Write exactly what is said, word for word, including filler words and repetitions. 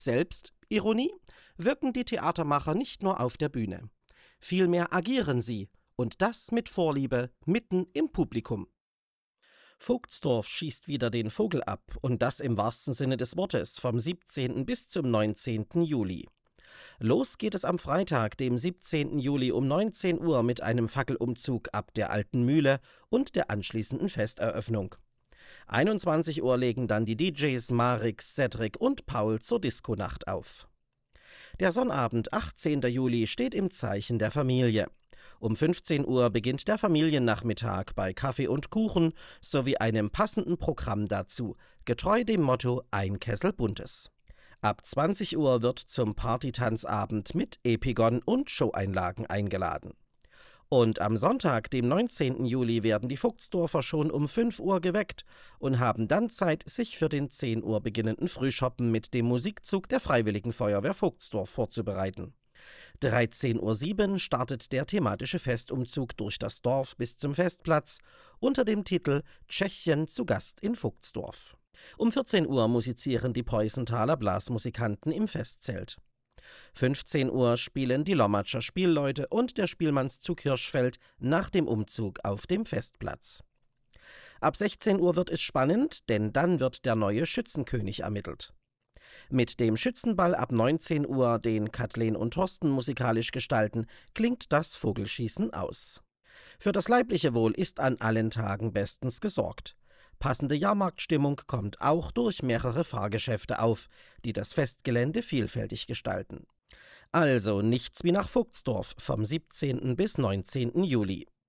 Selbstironie wirken die Theatermacher nicht nur auf der Bühne. Vielmehr agieren sie, und das mit Vorliebe, mitten im Publikum. Vogtsdorf schießt wieder den Vogel ab, und das im wahrsten Sinne des Wortes, vom siebzehnten bis zum neunzehnten Juli. Los geht es am Freitag, dem siebzehnten Juli um neunzehn Uhr mit einem Fackelumzug ab der Alten Mühle und der anschließenden Festeröffnung. einundzwanzig Uhr legen dann die D Js Marix, Cedric und Paul zur Diskonacht auf. Der Sonnabend, achtzehnten Juli, steht im Zeichen der Familie. Um fünfzehn Uhr beginnt der Familiennachmittag bei Kaffee und Kuchen sowie einem passenden Programm dazu, getreu dem Motto Ein Kessel Buntes. Ab zwanzig Uhr wird zum Partytanzabend mit Epigon und Showeinlagen eingeladen. Und am Sonntag, dem neunzehnten Juli, werden die Vogtsdorfer schon um fünf Uhr geweckt und haben dann Zeit, sich für den zehn Uhr beginnenden Frühschoppen mit dem Musikzug der Freiwilligen Feuerwehr Vogtsdorf vorzubereiten. dreizehn Uhr sieben startet der thematische Festumzug durch das Dorf bis zum Festplatz unter dem Titel Tschechien zu Gast in Vogtsdorf. Um vierzehn Uhr musizieren die Preußenthaler Blasmusikanten im Festzelt. fünfzehn Uhr spielen die Lommatscher Spielleute und der Spielmannszug Hirschfeld nach dem Umzug auf dem Festplatz. Ab sechzehn Uhr wird es spannend, denn dann wird der neue Schützenkönig ermittelt. Mit dem Schützenball ab neunzehn Uhr, den Kathleen und Thorsten musikalisch gestalten, klingt das Vogelschießen aus. Für das leibliche Wohl ist an allen Tagen bestens gesorgt. Passende Jahrmarktstimmung kommt auch durch mehrere Fahrgeschäfte auf, die das Festgelände vielfältig gestalten. Also nichts wie nach Vogtsdorf vom siebzehnten bis neunzehnten Juli.